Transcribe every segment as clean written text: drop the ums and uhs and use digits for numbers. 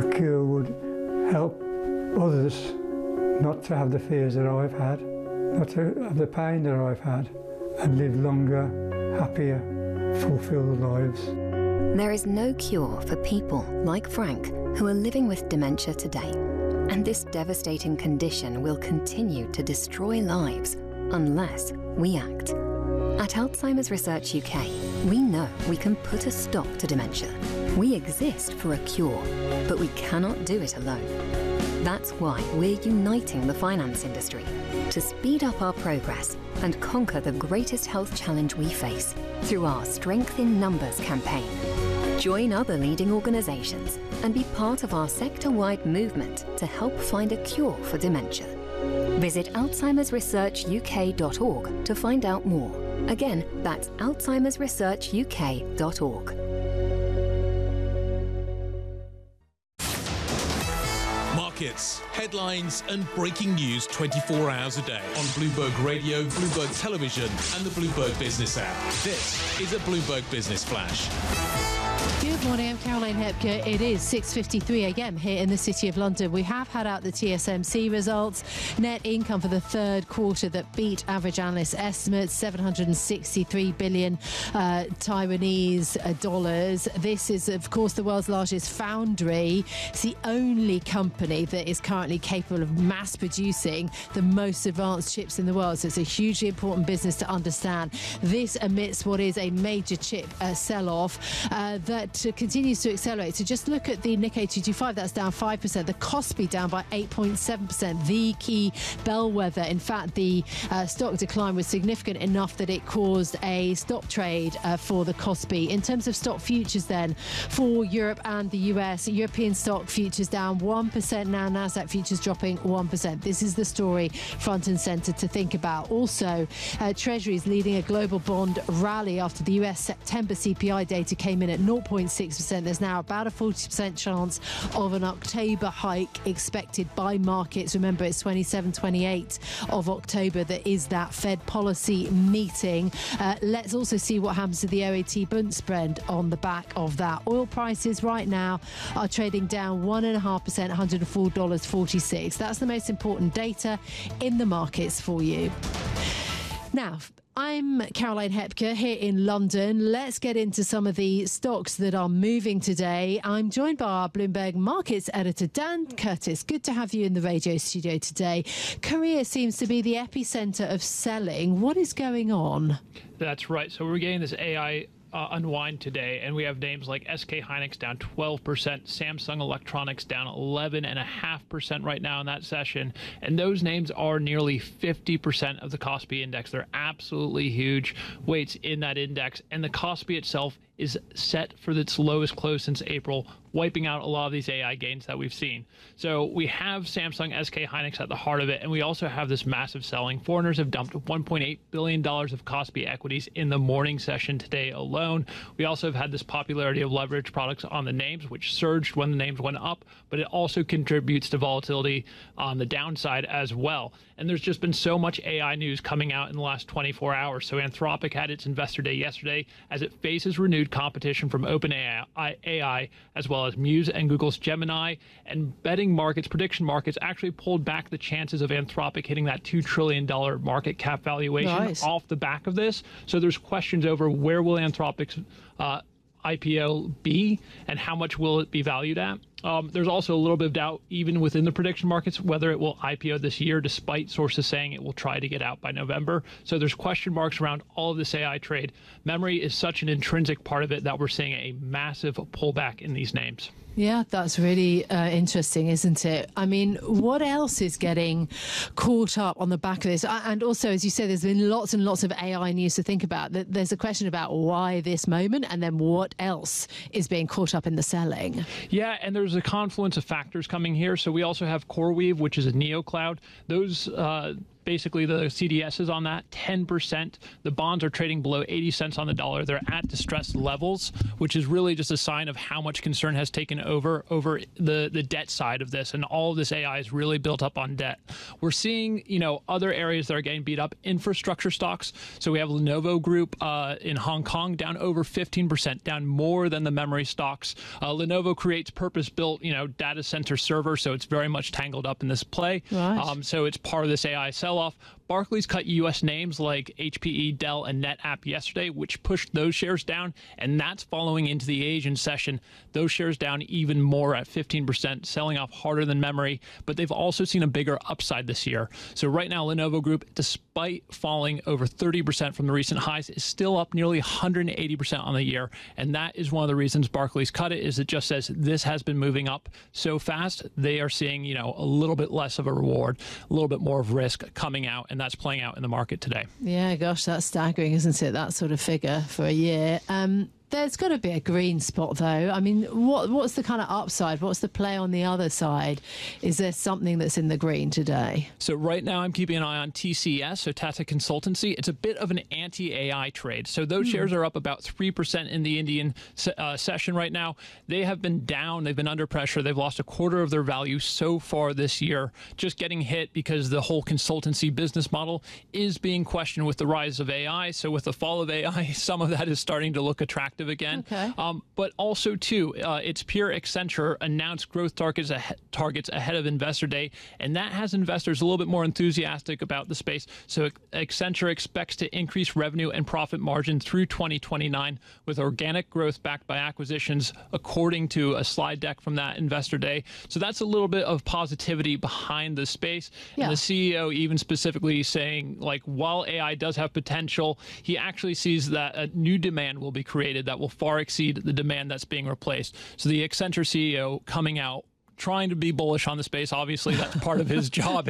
cure would help others not to have the fears that I've had, not to have the pain that I've had, and live longer, happier, fulfilled lives. There is no cure for people like Frank who are living with dementia today. And this devastating condition will continue to destroy lives unless we act. At Alzheimer's Research UK, we know we can put a stop to dementia. We exist for a cure, but we cannot do it alone. That's why we're uniting the finance industry to speed up our progress and conquer the greatest health challenge we face through our Strength in Numbers campaign. Join other leading organisations and be part of our sector-wide movement to help find a cure for dementia. Visit alzheimersresearchuk.org to find out more. Again, that's alzheimersresearchuk.org. Markets, headlines and breaking news 24 hours a day on Bloomberg Radio, Bloomberg Television and the Bloomberg Business app. This is a Bloomberg Business Flash. Good morning, I'm Caroline Hepker. It is 6:53 a.m. here in the City of London. We have had out the TSMC results. Net income for the third quarter that beat average analyst estimates, 763 billion Taiwanese dollars. This is, of course, the world's largest foundry. It's the only company that is currently capable of mass producing the most advanced chips in the world. So it's a hugely important business to understand. This amidst what is a major chip sell-off that continues to accelerate. So just look at the Nikkei 225, that's down 5%. The Kospi down by 8.7%. The key bellwether. In fact, the stock decline was significant enough that it caused a stop trade for the Kospi. In terms of stock futures then, for Europe and the US, European stock futures down 1% now, Nasdaq futures dropping 1%. This is the story front and centre to think about. Also, Treasuries leading a global bond rally after the US September CPI data came in at 0.6%. There's now about a 40% chance of an October hike expected by markets. Remember, it's 27, 28 of October that is that Fed policy meeting. Let's also see what happens to the OAT Bund spread on the back of that. Oil prices right now are trading down 1.5%, $104.46. That's the most important data in the markets for you. Now, I'm Caroline Hepker here in London. Let's get into some of the stocks that are moving today. I'm joined by our Bloomberg Markets editor, Dan Curtis. Good to have you in the radio studio today. Korea seems to be the epicenter of selling. What is going on? That's right. So we're getting this AI unwind today, and we have names like SK Hynix down 12%, Samsung Electronics down 11.5% right now in that session, and those names are nearly 50% of the Kospi index. They're absolutely huge weights in that index, and the Kospi itself is set for its lowest close since April, wiping out a lot of these AI gains that we've seen. So we have Samsung SK Hynix at the heart of it, and we also have this massive selling. Foreigners have dumped $1.8 billion of Kospi equities in the morning session today alone. We also have had this popularity of leverage products on the names, which surged when the names went up, but it also contributes to volatility on the downside as well. And there's just been so much AI news coming out in the last 24 hours. So Anthropic had its investor day yesterday as it faces renewed competition from OpenAI, as well as Muse and Google's Gemini. And betting markets, prediction markets, actually pulled back the chances of Anthropic hitting that $2 trillion market cap valuation off the back of this. So there's questions over where will Anthropic's IPO be and how much will it be valued at. There's also a little bit of doubt even within the prediction markets whether it will IPO this year, despite sources saying it will try to get out by November. So there's question marks around all of this AI trade. Memory is such an intrinsic part of it that we're seeing a massive pullback in these names. Yeah, that's really interesting, isn't it? I mean, what else is getting caught up on the back of this? And also, as you say, there's been lots and lots of AI news to think about. There's a question about why this moment, and then what else is being caught up in the selling. Yeah, and there's a confluence of factors coming here. So we also have CoreWeave, which is a neo cloud. Those basically the CDS is on that, 10%. The bonds are trading below 80 cents on the dollar. They're at distressed levels, which is really just a sign of how much concern has taken over the debt side of this. And all of this AI is really built up on debt. We're seeing, other areas that are getting beat up, infrastructure stocks. So we have Lenovo Group in Hong Kong down over 15%, down more than the memory stocks. Lenovo creates purpose-built, data center server, so it's very much tangled up in this play. Right. So it's part of this AI sell-off. Barclays cut U.S. names like HPE, Dell, and NetApp yesterday, which pushed those shares down, and that's following into the Asian session. Those shares down even more at 15%, selling off harder than memory, but they've also seen a bigger upside this year. So right now, Lenovo Group, despite falling over 30% from the recent highs, is still up nearly 180% on the year, and that is one of the reasons Barclays cut it, is it just says this has been moving up so fast, they are seeing, a little bit less of a reward, a little bit more of risk coming out, and that's playing out in the market today. Yeah, gosh, that's staggering, isn't it? That sort of figure for a year. There's got to be a green spot, though. I mean, what's the kind of upside? What's the play on the other side? Is there something that's in the green today? So right now I'm keeping an eye on TCS, so Tata Consultancy. It's a bit of an anti-AI trade. So those shares are up about 3% in the Indian session right now. They have been down. They've been under pressure. They've lost a quarter of their value so far this year, just getting hit because the whole consultancy business model is being questioned with the rise of AI. So with the fall of AI, some of that is starting to look attractive again. Okay. But also, too, its peer Accenture announced growth targets ahead of Investor Day, and that has investors a little bit more enthusiastic about the space. So Accenture expects to increase revenue and profit margin through 2029 with organic growth backed by acquisitions, according to a slide deck from that Investor Day. So that's a little bit of positivity behind the space. Yeah. And the CEO even specifically saying, while AI does have potential, he actually sees that a new demand will be created that will far exceed the demand that's being replaced. So the Accenture CEO coming out trying to be bullish on the space. Obviously, that's part of his job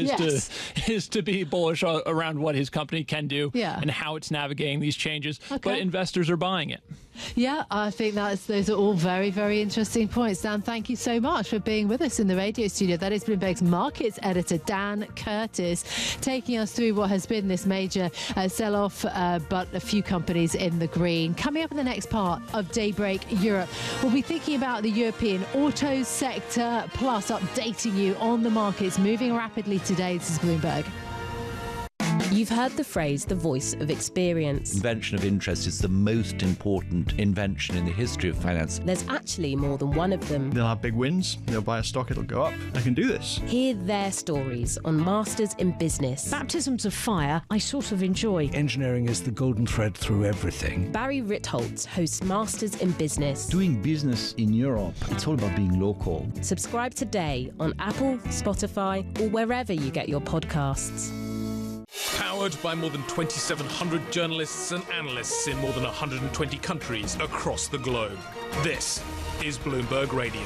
is to be bullish around what his company can do and how it's navigating these changes. Okay. But investors are buying it. Yeah, I think those are all very, very interesting points. Dan, thank you so much for being with us in the radio studio. That is Bloomberg's markets editor, Dan Curtis, taking us through what has been this major sell-off, but a few companies in the green. Coming up in the next part of Daybreak Europe, we'll be thinking about the European auto sector, plus updating you on the markets moving rapidly today. This is Bloomberg. You've heard the phrase, the voice of experience. Invention of interest is the most important invention in the history of finance. There's actually more than one of them. They'll have big wins, they'll buy a stock, it'll go up. I can do this. Hear their stories on Masters in Business. Baptisms of fire, I sort of enjoy. Engineering is the golden thread through everything. Barry Ritholtz hosts Masters in Business. Doing business in Europe, it's all about being local. Subscribe today on Apple, Spotify, or wherever you get your podcasts. Powered by more than 2,700 journalists and analysts in more than 120 countries across the globe. This is Bloomberg Radio.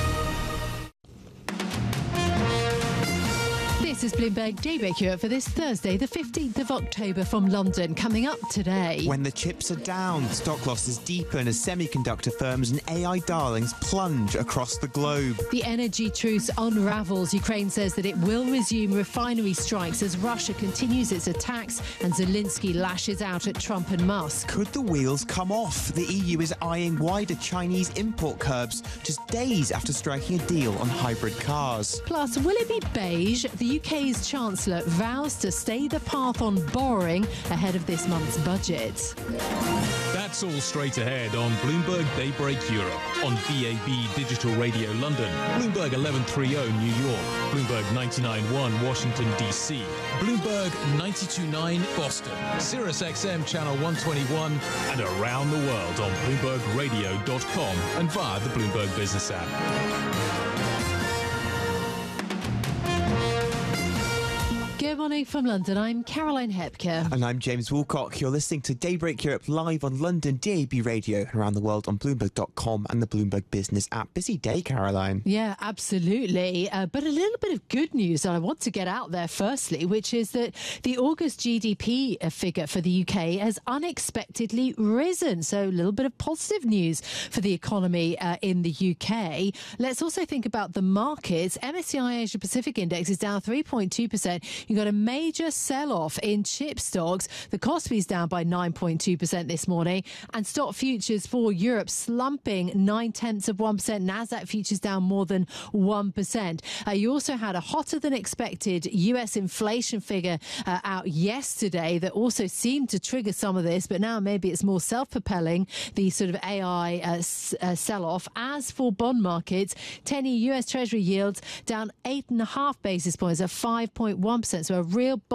This is Bloomberg Daybreak Europe for this Thursday, the 15th of October from London. Coming up today. When the chips are down, stock losses deepen as semiconductor firms and AI darlings plunge across the globe. The energy truce unravels. Ukraine says that it will resume refinery strikes as Russia continues its attacks, and Zelensky lashes out at Trump and Musk. Could the wheels come off? The EU is eyeing wider Chinese import curbs just days after striking a deal on hybrid cars. Plus, will it be beige? The UK's Chancellor vows to stay the path on borrowing ahead of this month's budget. That's all straight ahead on Bloomberg Daybreak Europe, on DAB Digital Radio London, Bloomberg 1130 New York, Bloomberg 99.1 Washington, D.C., Bloomberg 92.9 Boston, Sirius XM Channel 121, and around the world on BloombergRadio.com and via the Bloomberg Business app. Good morning from London. I'm Caroline Hepker. And I'm James Woolcock. You're listening to Daybreak Europe live on London DAB Radio and around the world on Bloomberg.com and the Bloomberg Business app. Busy day, Caroline. Yeah, absolutely. But a little bit of good news that I want to get out there firstly, which is that the August GDP figure for the UK has unexpectedly risen. So a little bit of positive news for the economy in the UK. Let's also think about the markets. MSCI Asia Pacific Index is down 3.2%. You've got got a major sell-off in chip stocks. The Kospi's down by 9.2% this morning, and stock futures for Europe slumping 0.9%. Nasdaq futures down more than 1%. You also had a hotter than expected US inflation figure out yesterday that also seemed to trigger some of this, but now maybe it's more self-propelling, the sort of AI sell-off. As for bond markets, 10-year US Treasury yields down 8.5 basis points at 5.1%, so a real